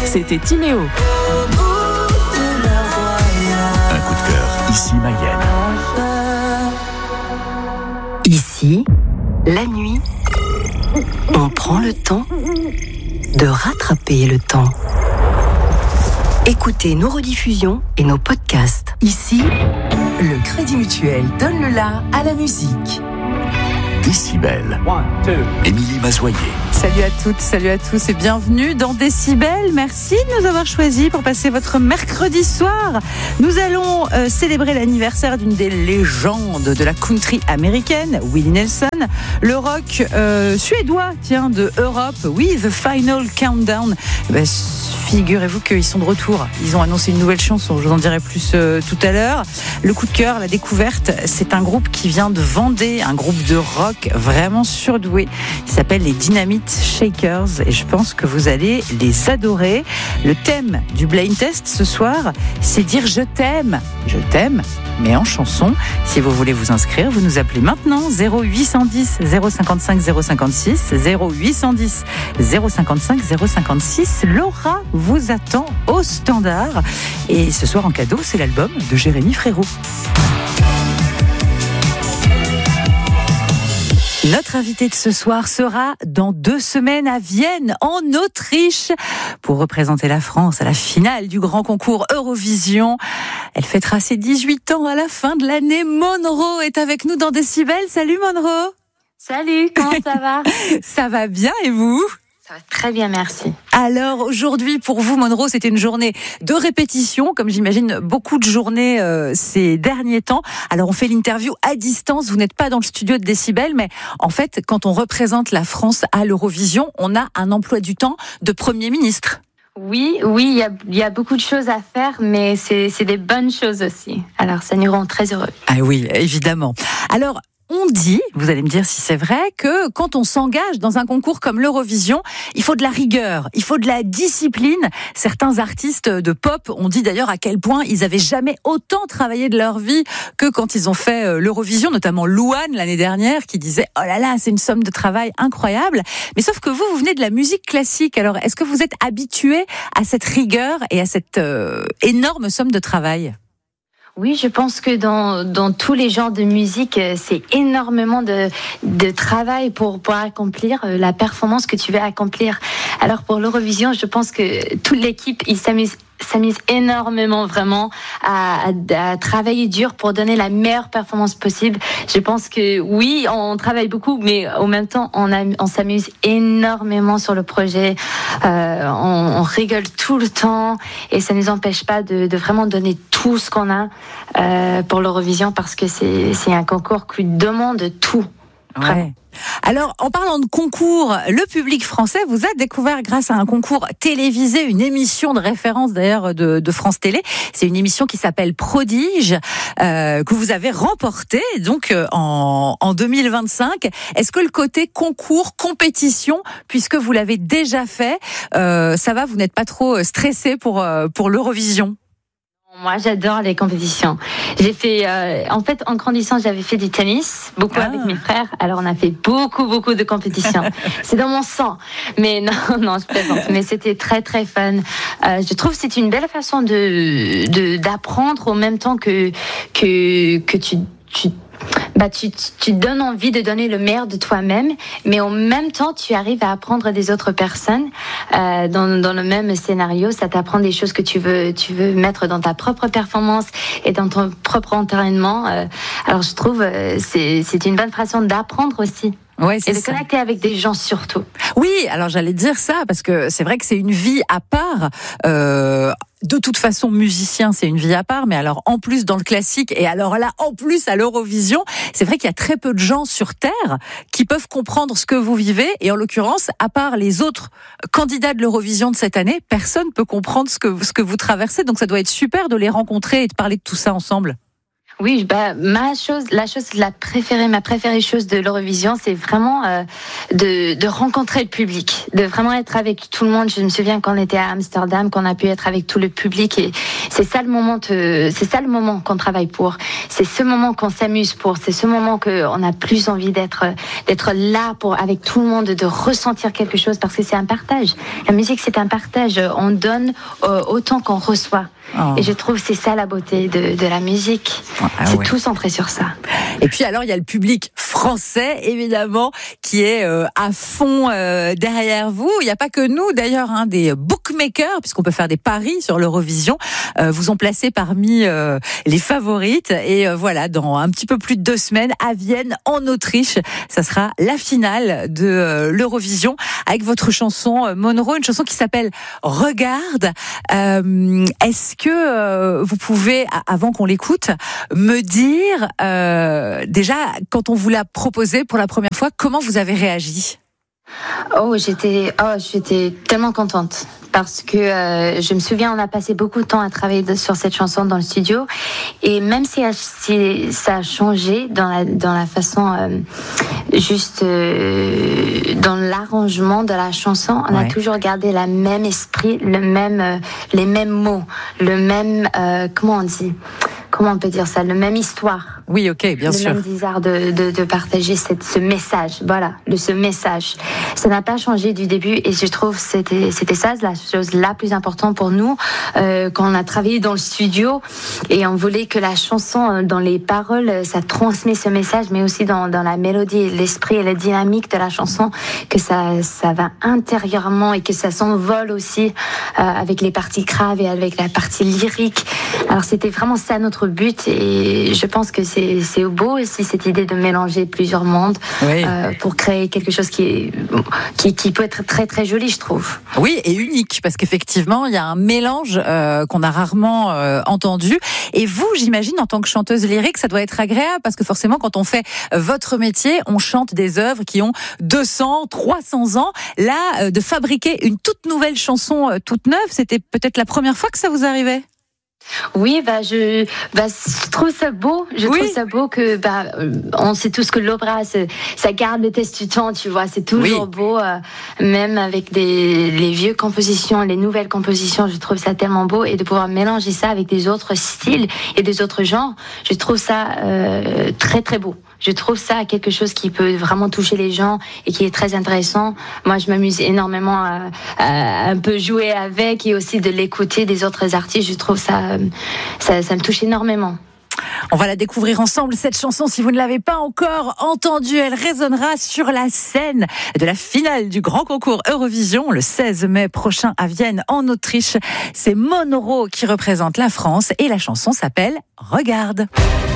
c'était Timéo. Un coup de cœur, ici Mayenne. Ici, la nuit, on prend le temps de rattraper le temps. Écoutez nos rediffusions et nos podcasts. Ici, le Crédit Mutuel donne le la à la musique. Décibel. Émilie Mazoyer. Salut à toutes, salut à tous et bienvenue dans Décibel. Merci de nous avoir choisis pour passer votre mercredi soir. Nous allons célébrer l'anniversaire d'une des légendes de la country américaine, Willie Nelson. Le rock suédois, de Europe, oui, The Final Countdown. Figurez-vous qu'ils sont de retour. Ils ont annoncé une nouvelle chanson, je vous en dirai plus tout à l'heure. Le coup de cœur, la découverte, c'est un groupe qui vient de Vendée, un groupe de rock vraiment surdoué. Il s'appelle les Dynamite Shakers et je pense que vous allez les adorer. Le thème du Blind Test ce soir, c'est dire je t'aime, mais en chanson. Si vous voulez vous inscrire, vous nous appelez maintenant 0810 055 056 0810 055 056. Laura vous attend au standard et ce soir en cadeau, c'est l'album de Jérémy Frérot. Notre invitée de ce soir sera dans 2 semaines à Vienne, en Autriche, pour représenter la France à la finale du grand concours Eurovision. Elle fêtera ses 18 ans à la fin de l'année. Monroe est avec nous dans Décibel. Salut Monroe. Salut, comment ça va ? Ça va bien et vous ? Ça va très bien, merci. Alors aujourd'hui, pour vous, Monroe, c'était une journée de répétition, comme j'imagine beaucoup de journées ces derniers temps. Alors on fait l'interview à distance, vous n'êtes pas dans le studio de Décibel, mais en fait, quand on représente la France à l'Eurovision, on a un emploi du temps de Premier ministre. Oui, il y a beaucoup de choses à faire, mais c'est des bonnes choses aussi. Alors ça nous rend très heureux. Ah oui, évidemment. Alors, on dit, vous allez me dire si c'est vrai, que quand on s'engage dans un concours comme l'Eurovision, il faut de la rigueur, il faut de la discipline. Certains artistes de pop ont dit d'ailleurs à quel point ils avaient jamais autant travaillé de leur vie que quand ils ont fait l'Eurovision, notamment Louane l'année dernière qui disait « Oh là là, c'est une somme de travail incroyable ». Mais sauf que vous venez de la musique classique. Alors, est-ce que vous êtes habitué à cette rigueur et à cette énorme somme de travail ? Oui, je pense que dans tous les genres de musique, c'est énormément de travail pour accomplir la performance que tu veux accomplir. Alors pour l'Eurovision, je pense que toute l'équipe, ils s'amuse énormément vraiment à travailler dur pour donner la meilleure performance possible. Je pense que oui, on travaille beaucoup, mais en même temps, on s'amuse énormément sur le projet. On rigole tout le temps et ça nous empêche pas de vraiment donner tout ce qu'on a pour l'Eurovision parce que c'est un concours qui demande tout. Ouais. Alors, en parlant de concours, le public français vous a découvert grâce à un concours télévisé, une émission de référence d'ailleurs de France Télé. C'est une émission qui s'appelle Prodige, que vous avez remportée donc en 2025. Est-ce que le côté concours, compétition, puisque vous l'avez déjà fait, ça va, vous n'êtes pas trop stressé pour l'Eurovision ? Moi, j'adore les compétitions. J'ai fait, en fait, en grandissant, j'avais fait du tennis, beaucoup avec mes frères. Alors, on a fait beaucoup de compétitions. C'est dans mon sang. Mais non, je plaisante. Mais c'était très, très fun. Je trouve que c'est une belle façon d'apprendre en même temps que tu te donnes envie de donner le meilleur de toi-même, mais en même temps, tu arrives à apprendre des autres personnes dans le même scénario. Ça t'apprend des choses que tu veux mettre dans ta propre performance et dans ton propre entraînement. Alors, je trouve c'est une bonne façon d'apprendre aussi. Ouais, c'est et de connecter avec des gens surtout. Oui, alors j'allais dire ça parce que c'est vrai que c'est une vie à part. De toute façon, musicien, c'est une vie à part, mais alors en plus dans le classique et alors là en plus à l'Eurovision, c'est vrai qu'il y a très peu de gens sur Terre qui peuvent comprendre ce que vous vivez et en l'occurrence, à part les autres candidats de l'Eurovision de cette année, personne peut comprendre ce que vous traversez. Donc ça doit être super de les rencontrer et de parler de tout ça ensemble. Oui, ma préférée chose de l'Eurovision, c'est vraiment de rencontrer le public, de vraiment être avec tout le monde. Je me souviens qu'on était à Amsterdam, qu'on a pu être avec tout le public, et c'est ça le moment qu'on travaille pour. C'est ce moment qu'on s'amuse pour. C'est ce moment qu'on a plus envie d'être là avec tout le monde, de ressentir quelque chose, parce que c'est un partage. La musique, c'est un partage. On donne autant qu'on reçoit. Oh. Et je trouve que c'est ça la beauté de la musique. C'est tout centré sur ça. Et puis alors il y a le public français évidemment qui est à fond derrière vous. Il n'y a pas que nous d'ailleurs, des bookmakers, puisqu'on peut faire des paris sur l'Eurovision, vous ont placé parmi les favorites. Et voilà, dans un petit peu plus de 2 semaines à Vienne en Autriche, ça sera la finale de l'Eurovision avec votre chanson Monroe, une chanson qui s'appelle Regarde. Est-ce que vous pouvez, avant qu'on l'écoute, me dire déjà, quand on vous l'a proposé pour la première fois, comment vous avez réagi ? J'étais tellement contente, parce que je me souviens, on a passé beaucoup de temps à travailler sur cette chanson dans le studio, et même si ça a changé dans la façon, dans l'arrangement de la chanson, on a toujours gardé le même esprit, les mêmes mots, le même comment on peut dire ça, le même histoire. Oui, ok, bien sûr. Le même désir de partager ce message. Voilà, ce message. Ça n'a pas changé du début, et je trouve que c'était ça la chose la plus importante pour nous quand on a travaillé dans le studio, et on voulait que la chanson, dans les paroles, ça transmet ce message, mais aussi dans la mélodie, l'esprit et la dynamique de la chanson, que ça va intérieurement et que ça s'envole aussi avec les parties graves et avec la partie lyrique. Alors c'était vraiment ça notre but, et je pense que c'est beau aussi cette idée de mélanger plusieurs mondes pour créer quelque chose qui peut être très très joli, je trouve. Oui, et unique, parce qu'effectivement il y a un mélange qu'on a rarement entendu. Et vous, j'imagine, en tant que chanteuse lyrique, ça doit être agréable, parce que forcément quand on fait votre métier, on chante des œuvres qui ont 200, 300 ans. Là, de fabriquer une toute nouvelle chanson toute neuve, c'était peut-être la première fois que ça vous arrivait ? Oui, je trouve ça beau. Trouve ça beau que on sait tous que l'opéra, ça garde le test du temps, tu vois. C'est toujours beau, même avec les vieilles compositions, les nouvelles compositions. Je trouve ça tellement beau, et de pouvoir mélanger ça avec des autres styles et des autres genres, je trouve ça très très beau. Je trouve ça quelque chose qui peut vraiment toucher les gens et qui est très intéressant. Moi, je m'amuse énormément à un peu jouer avec, et aussi de l'écouter des autres artistes. Je trouve ça me touche énormément. On va la découvrir ensemble, cette chanson. Si vous ne l'avez pas encore entendue, elle résonnera sur la scène de la finale du grand concours Eurovision le 16 mai prochain à Vienne en Autriche. C'est Monroe qui représente la France, et la chanson s'appelle Regarde.